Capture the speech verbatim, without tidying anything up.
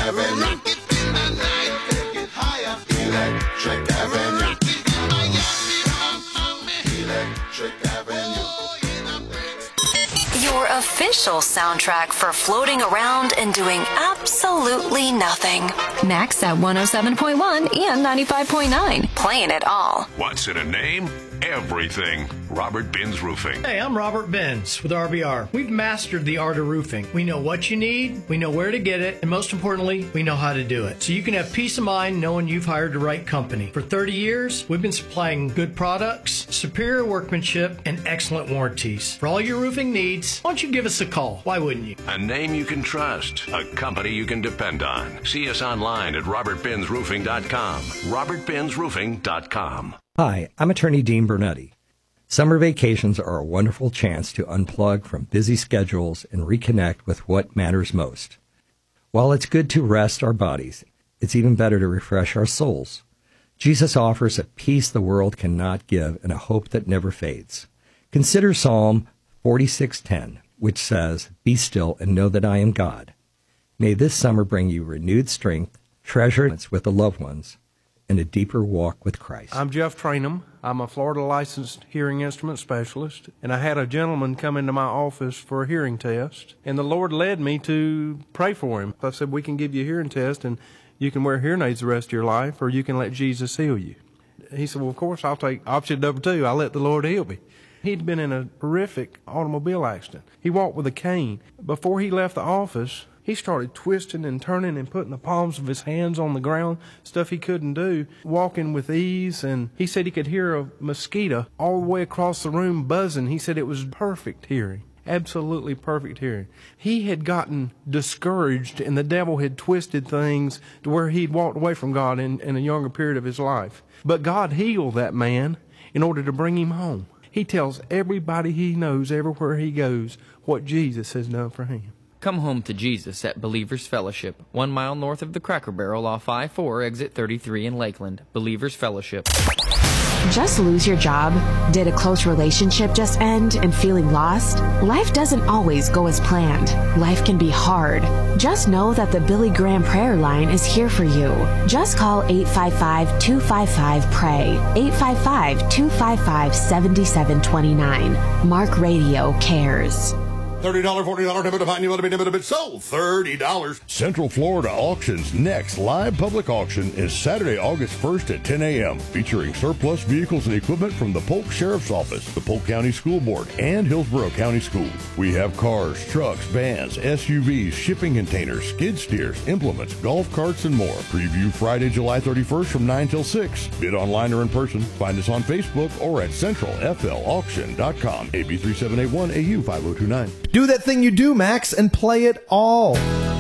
Avenue. Rock it in the night, take it higher. Electric Avenue. Electric Avenue. Your official soundtrack for floating around and doing absolutely nothing. Max at one oh seven point one and ninety-five point nine. Playing it all. What's in a name? Everything. Robert Benz Roofing. Hey, I'm Robert Benz with R B R. We've mastered the art of roofing. We know what you need, we know where to get it, and most importantly, we know how to do it. So you can have peace of mind knowing you've hired the right company. For thirty years, we've been supplying good products, superior workmanship, and excellent warranties. For all your roofing needs, why don't you give us a call? Why wouldn't you? A name you can trust. A company you can depend on. See us online at robert benz roofing dot com. robert benz roofing dot com. Hi, I'm attorney Dean Bernetti. Summer vacations are a wonderful chance to unplug from busy schedules and reconnect with what matters most. While it's good to rest our bodies, it's even better to refresh our souls. Jesus offers a peace the world cannot give and a hope that never fades. Consider Psalm forty-six ten, which says, "Be still and know that I am God." May this summer bring you renewed strength, treasure with the loved ones, and a deeper walk with Christ. I'm Jeff Trainum. I'm a Florida licensed hearing instrument specialist, and I had a gentleman come into my office for a hearing test, and the Lord led me to pray for him. I said, we can give you a hearing test, and you can wear hearing aids the rest of your life, or you can let Jesus heal you. He said, well, of course, I'll take option number two. I'll let the Lord heal me. He'd been in a horrific automobile accident. He walked with a cane. Before he left the office, he started twisting and turning and putting the palms of his hands on the ground, stuff he couldn't do, walking with ease. And he said he could hear a mosquito all the way across the room buzzing. He said it was perfect hearing, absolutely perfect hearing. He had gotten discouraged, and the devil had twisted things to where he'd walked away from God in, in a younger period of his life. But God healed that man in order to bring him home. He tells everybody he knows everywhere he goes what Jesus has done for him. Come home to Jesus at Believers Fellowship, one mile north of the Cracker Barrel off I four, exit thirty-three in Lakeland. Believers Fellowship. Just lose your job? Did a close relationship just end and feeling lost? Life doesn't always go as planned. Life can be hard. Just know that the Billy Graham Prayer Line is here for you. Just call eight five five, two five five, P R A Y, eight five five, two five five, seven seven two nine. Mark Radio cares. thirty dollars, forty dollars, debit divine, you want to be debit, sold thirty dollars. Central Florida Auction's next live public auction is Saturday, August first at ten a.m., featuring surplus vehicles and equipment from the Polk Sheriff's Office, the Polk County School Board, and Hillsborough County Schools. We have cars, trucks, vans, S U Vs, shipping containers, skid steers, implements, golf carts, and more. Preview Friday, July thirty-first from nine till six. Bid online or in person. Find us on Facebook or at central f l auction dot com. A B three seven eight one, A U five oh two nine. Do that thing you do, Max, and play it all.